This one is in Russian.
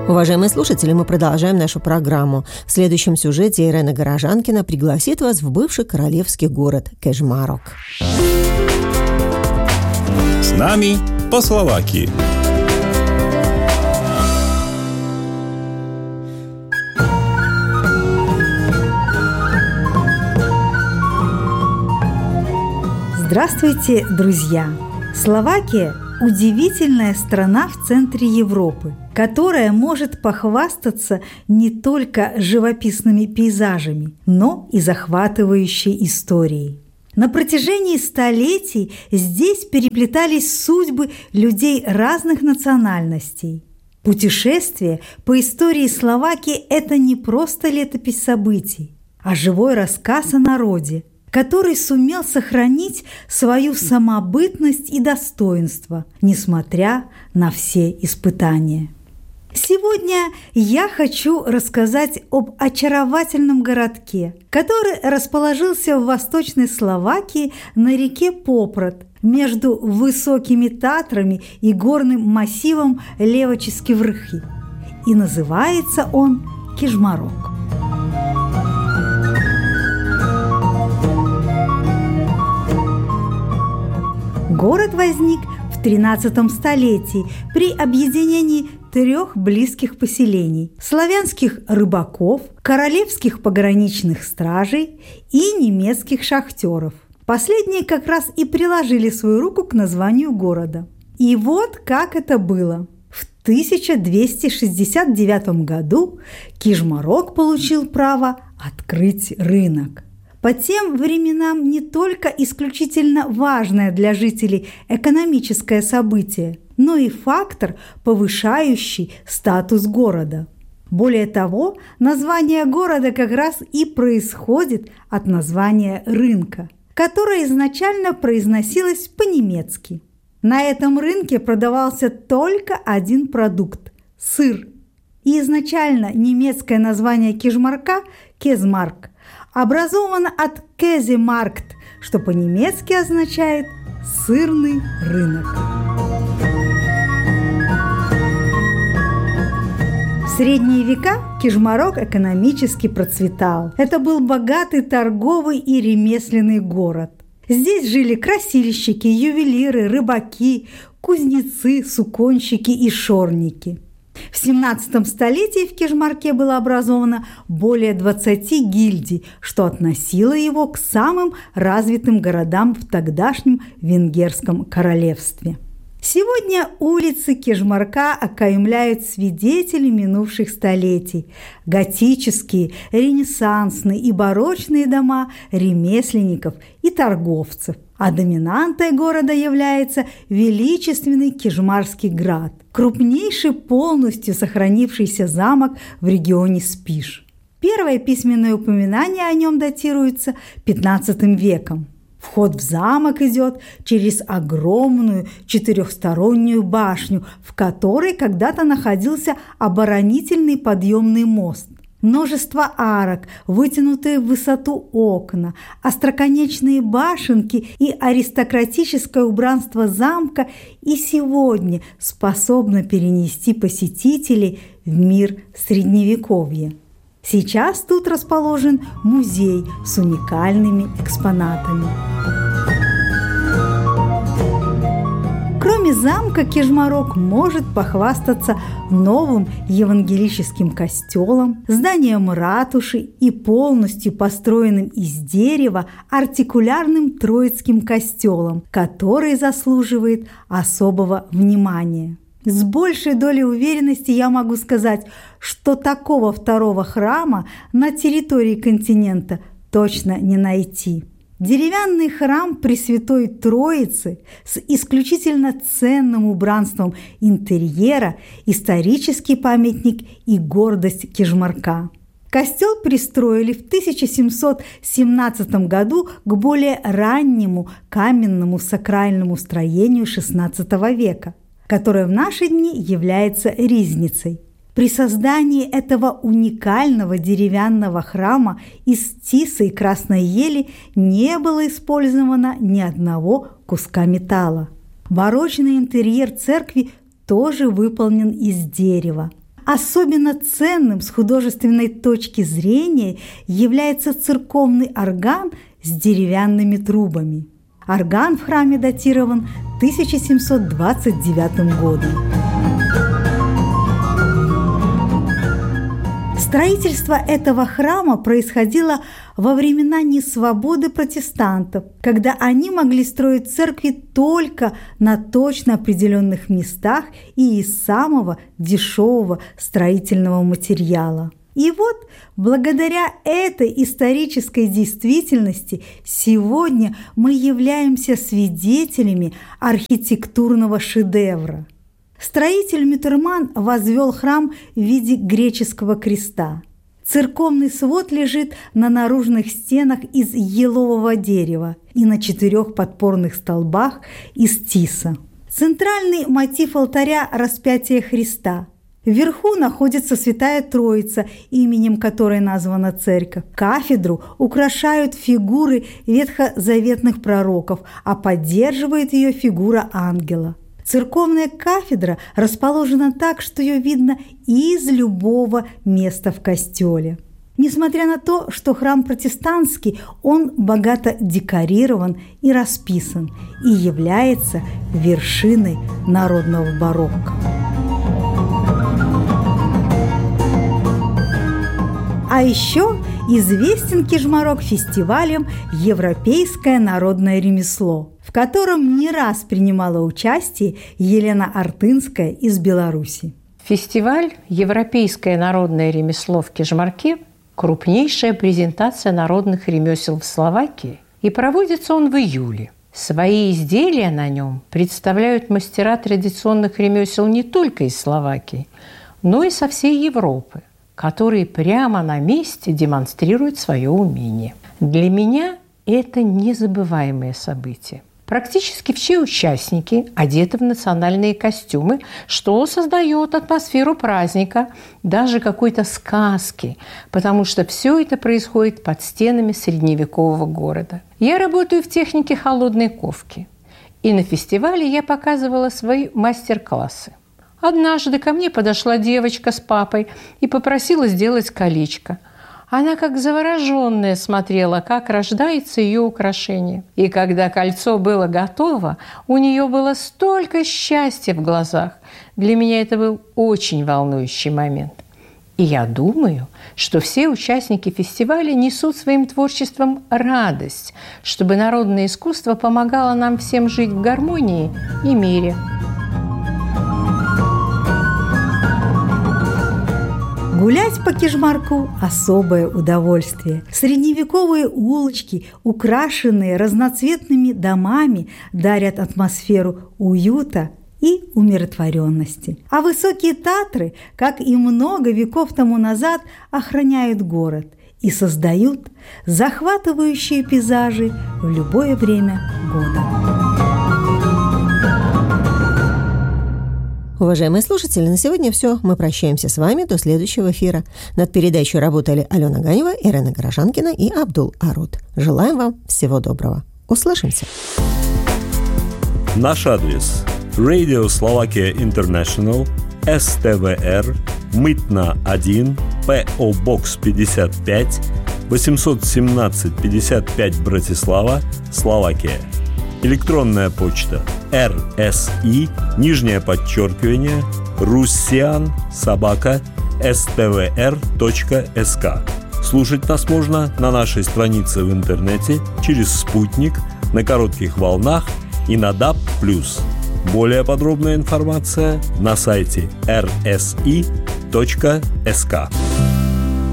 Уважаемые слушатели, мы продолжаем нашу программу. В следующем сюжете Ирена Горожанкина пригласит вас в бывший королевский город Кежмарок. С нами по Словакии. Здравствуйте, друзья! Словакия – удивительная страна в центре Европы, которая может похвастаться не только живописными пейзажами, но и захватывающей историей. На протяжении столетий здесь переплетались судьбы людей разных национальностей. Путешествие по истории Словакии – это не просто летопись событий, а живой рассказ о народе, который сумел сохранить свою самобытность и достоинство, несмотря на все испытания. Сегодня я хочу рассказать об очаровательном городке, который расположился в Восточной Словакии на реке Попрод между высокими Татрами и горным массивом Левочески Врхи. И называется он Кежмарок. Город возник в XIII столетии при объединении 3 близких поселений – славянских рыбаков, королевских пограничных стражей и немецких шахтеров. Последние как раз и приложили свою руку к названию города. И вот как это было. В 1269 году Кежмарок получил право открыть рынок. По тем временам не только исключительно важное для жителей экономическое событие, но и фактор, повышающий статус города. Более того, название города как раз и происходит от названия рынка, которое изначально произносилось по-немецки. На этом рынке продавался только один продукт – сыр. И изначально немецкое название Кежмарка – Кезмарк образовано от «Кеземаркт», что по-немецки означает «сырный рынок». В средние века Кежмарок экономически процветал. Это был богатый торговый и ремесленный город. Здесь жили красильщики, ювелиры, рыбаки, кузнецы, суконщики и шорники. В 17 столетии в Кежмарке было образовано более 20 гильдий, что относило его к самым развитым городам в тогдашнем Венгерском королевстве. Сегодня улицы Кежмарка окаймляют свидетели минувших столетий – готические, ренессансные и барочные дома ремесленников и торговцев. А доминантой города является величественный Кежмарский град, крупнейший полностью сохранившийся замок в регионе Спиш. Первое письменное упоминание о нем датируется XV веком. Вход в замок идет через огромную четырехстороннюю башню, в которой когда-то находился оборонительный подъемный мост. Множество арок, вытянутые в высоту окна, остроконечные башенки и аристократическое убранство замка и сегодня способны перенести посетителей в мир Средневековья. Сейчас тут расположен музей с уникальными экспонатами. Кроме замка, Кежмарок может похвастаться новым евангелическим костелом, зданием ратуши и полностью построенным из дерева артикулярным Троицким костелом, который заслуживает особого внимания. С большей долей уверенности я могу сказать, что такого второго храма на территории континента точно не найти. Деревянный храм Пресвятой Троицы с исключительно ценным убранством интерьера – исторический памятник и гордость Кежмарка. Костел пристроили в 1717 году к более раннему каменному сакральному строению XVI века, которое в наши дни является ризницей. При создании этого уникального деревянного храма из тиса и красной ели не было использовано ни одного куска металла. Барочный интерьер церкви тоже выполнен из дерева. Особенно ценным с художественной точки зрения является церковный орган с деревянными трубами. Орган в храме датирован 1729 годом. Строительство этого храма происходило во времена несвободы протестантов, когда они могли строить церкви только на точно определенных местах и из самого дешевого строительного материала. И вот, благодаря этой исторической действительности, сегодня мы являемся свидетелями архитектурного шедевра. Строитель Мютерман возвел храм в виде греческого креста. Церковный свод лежит на наружных стенах из елового дерева и на 4 подпорных столбах из тиса. Центральный мотив алтаря – распятие Христа. Вверху находится Святая Троица, именем которой названа церковь. Кафедру украшают фигуры ветхозаветных пророков, а поддерживает ее фигура ангела. Церковная кафедра расположена так, что ее видно из любого места в костеле. Несмотря на то, что храм протестантский, он богато декорирован и расписан и является вершиной народного барокко. А еще известен Кижмарок фестивалем «Европейское народное ремесло», в котором не раз принимала участие Елена Артынская из Беларуси. Фестиваль «Европейское народное ремесло» в Кижмарке – крупнейшая презентация народных ремесел в Словакии, и проводится он в июле. Свои изделия на нем представляют мастера традиционных ремесел не только из Словакии, но и со всей Европы, которые прямо на месте демонстрируют свое умение. Для меня это незабываемое событие. Практически все участники одеты в национальные костюмы, что создает атмосферу праздника, даже какой-то сказки, потому что все это происходит под стенами средневекового города. Я работаю в технике холодной ковки, и на фестивале я показывала свои мастер-классы. Однажды ко мне подошла девочка с папой и попросила сделать колечко. Она как завороженная смотрела, как рождается ее украшение. И когда кольцо было готово, у нее было столько счастья в глазах. Для меня это был очень волнующий момент. И я думаю, что все участники фестиваля несут своим творчеством радость, чтобы народное искусство помогало нам всем жить в гармонии и мире. Гулять по Кижмарку – особое удовольствие. Средневековые улочки, украшенные разноцветными домами, дарят атмосферу уюта и умиротворенности. А высокие Татры, как и много веков тому назад, охраняют город и создают захватывающие пейзажи в любое время года. Уважаемые слушатели, на сегодня все. Мы прощаемся с вами до следующего эфира. Над передачей работали Алена Ганева, Ирена Горожанкина и Абдул Арут. Желаем вам всего доброго. Услышимся. Наш адрес: Radio Slovakia International, СТВР, Мытна 1, ПО Бокс 55, 817 55 Братислава, Словакия. Электронная почта russian@russian@stvr.sk. Слушать нас можно на нашей странице в интернете, через спутник, на коротких волнах и на DAB+. Более подробная информация на сайте rsi.sk.